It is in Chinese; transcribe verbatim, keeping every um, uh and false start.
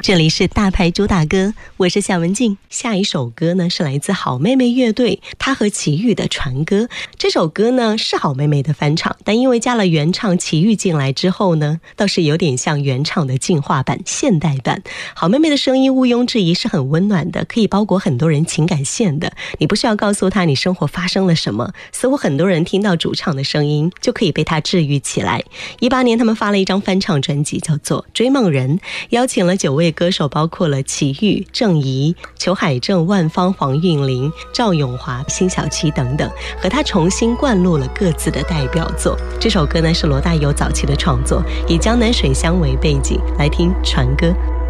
这里是大牌主打歌，我是夏文静。下一首歌呢是来自好妹妹乐队，她和齐豫的传歌。这首歌呢是好妹妹的翻唱，但因为加了原唱齐豫进来之后呢，倒是有点像原唱的进化版、现代版。好妹妹的声音毋庸置疑是很温暖的，可以包裹很多人情感线的。你不需要告诉她你生活发生了什么，似乎很多人听到主唱的声音就可以被她治愈起来。一八年他们发了一张翻唱专辑，叫做《追梦人》，邀请了九位歌手，包括了齐豫、郑怡、裘海正、万芳、黄韵玲、赵咏华、辛晓琪等等，和他重新灌录了各自的代表作。这首歌呢是罗大佑早期的创作，以江南水乡为背景，来听传歌。